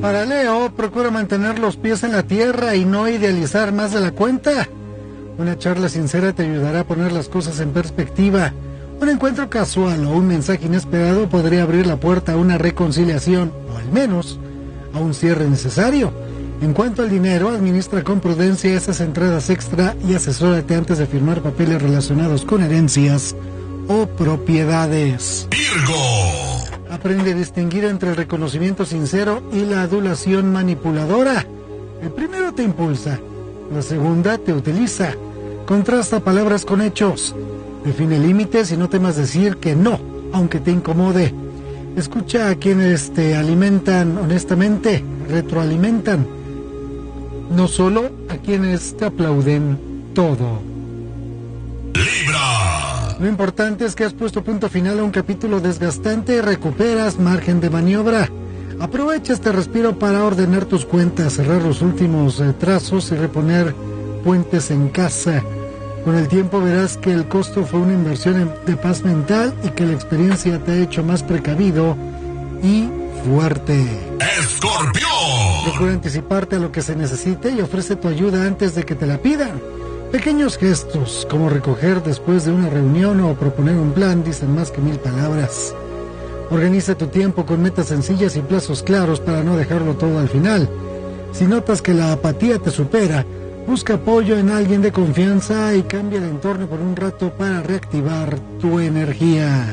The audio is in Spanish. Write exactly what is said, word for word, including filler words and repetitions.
Para Leo, procura mantener los pies en la tierra y no idealizar más de la cuenta. Una charla sincera te ayudará a poner las cosas en perspectiva. Un encuentro casual o un mensaje inesperado podría abrir la puerta a una reconciliación, o al menos a un cierre necesario. En cuanto al dinero, administra con prudencia esas entradas extra y asesórate antes de firmar papeles relacionados con herencias o propiedades. Virgo. Aprende a distinguir entre el reconocimiento sincero y la adulación manipuladora. El primero te impulsa, la segunda te utiliza. Contrasta palabras con hechos. Define límites y no temas decir que no, aunque te incomode. Escucha a quienes te alimentan honestamente, retroalimentan. No solo a quienes te aplauden todo. Libra. Lo importante es que has puesto punto final a un capítulo desgastante y recuperas margen de maniobra. Aprovecha este respiro para ordenar tus cuentas, cerrar los últimos eh, trazos y reponer puentes en casa. Con el tiempo verás que el costo fue una inversión de paz mental y que la experiencia te ha hecho más precavido y fuerte. Escorpión. Procura anticiparte a lo que se necesite y ofrece tu ayuda antes de que te la pidan. Pequeños gestos, como recoger después de una reunión o proponer un plan, dicen más que mil palabras. Organiza tu tiempo con metas sencillas y plazos claros para no dejarlo todo al final. Si notas que la apatía te supera, busca apoyo en alguien de confianza y cambia el entorno por un rato para reactivar tu energía.